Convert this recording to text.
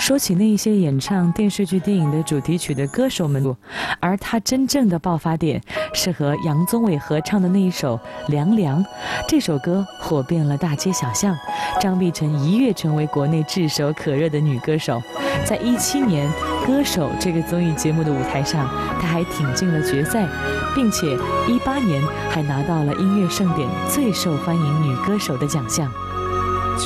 说起那一些演唱电视剧、电影的主题曲的歌手们，而他真正的爆发点是和杨宗纬合唱的那一首《凉凉》。这首歌火遍了大街小巷，张碧晨一跃成为国内炙手可热的女歌手。在17年《歌手》这个综艺节目的舞台上，她还挺进了决赛，并且18年还拿到了音乐盛典最受欢迎女歌手的奖项。